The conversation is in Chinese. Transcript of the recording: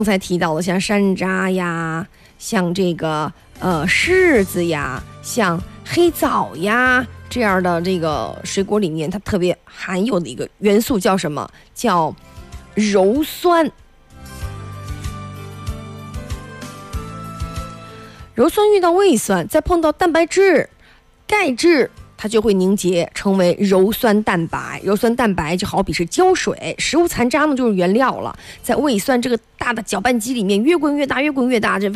刚才提到的像山楂呀，像这个柿子呀，像黑枣呀这样的这个水果里面，它特别含有的一个元素叫什么？叫鞣酸。鞣酸遇到胃酸，再碰到蛋白质、钙质，它就会凝结成为鞣酸蛋白。鞣酸蛋白就好比是胶水，食物残渣呢就是原料了，在胃酸这个大的搅拌机里面越滚越大，越滚越大，这